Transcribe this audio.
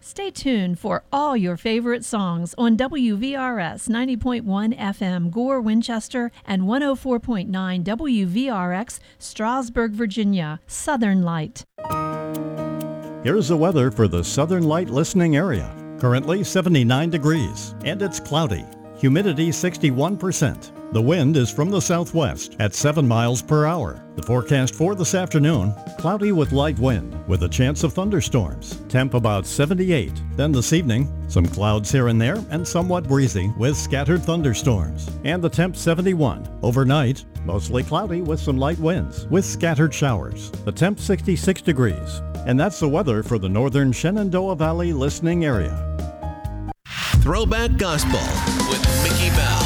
Stay tuned for all your favorite songs on WVRS 90.1 FM Gore, Winchester, and 104.9 WVRX Strasburg, Virginia. Southern Light. Here's the weather for the Southern Light listening area. Currently 79 degrees, and it's cloudy. Humidity 61%. The wind is from the southwest at 7 miles per hour. The forecast for this afternoon, cloudy with light wind with a chance of thunderstorms. Temp about 78. Then this evening, some clouds here and there and somewhat breezy with scattered thunderstorms. And the temp 71. Overnight, mostly cloudy with some light winds with scattered showers. The temp 66 degrees. And that's the weather for the northern Shenandoah Valley listening area. Throwback Gospel with Mickey Bell.